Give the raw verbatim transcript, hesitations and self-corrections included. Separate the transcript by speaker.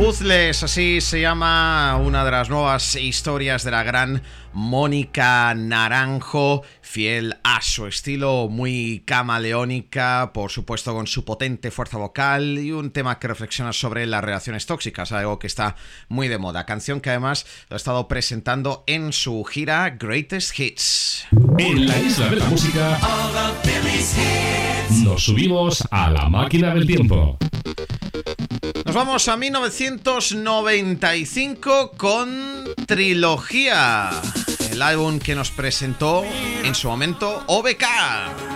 Speaker 1: Puzzles, así se llama una de las nuevas historias de la gran Mónica Naranjo, fiel a su estilo, muy camaleónica, por supuesto con su potente fuerza vocal y un tema que reflexiona sobre las relaciones tóxicas, algo que está muy de moda. Canción que además lo ha estado presentando en su gira Greatest Hits.
Speaker 2: En la Isla de la Música nos subimos a la máquina del tiempo.
Speaker 1: Nos vamos a mil novecientos noventa y cinco con Trilogía, el álbum que nos presentó en su momento O B K.